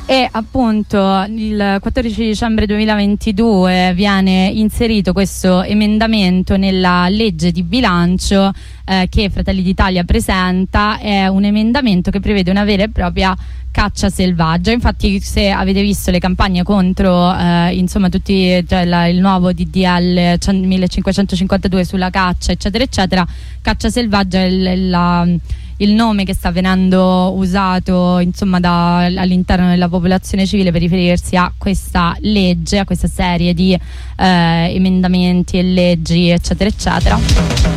E appunto il 14 dicembre 2022 viene inserito questo emendamento nella legge di bilancio che Fratelli d'Italia presenta. È un emendamento che prevede una vera e propria caccia selvaggia. Infatti, se avete visto le campagne contro insomma tutti, cioè il nuovo DDL 1552 sulla caccia eccetera eccetera, caccia selvaggia è il nome che sta venendo usato insomma all'interno della popolazione civile per riferirsi a questa legge, a questa serie di emendamenti e leggi eccetera eccetera.